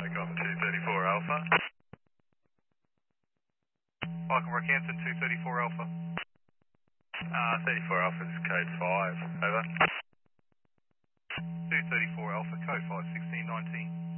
Takeoff 234 Alpha. Welcome, Rockhampton 234 Alpha. 34 Alpha is code 5, over. 234 Alpha, code 5, 1619.